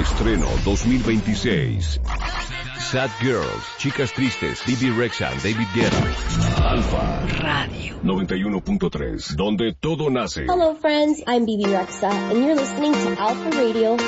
Estreno 2026. Sad Girls, Chicas Tristes, Bibi Rexha, David Guetta. Alfa Radio 91.3, donde todo nace. Hello friends, I'm Bibi Rexha and you're listening to Alpha Radio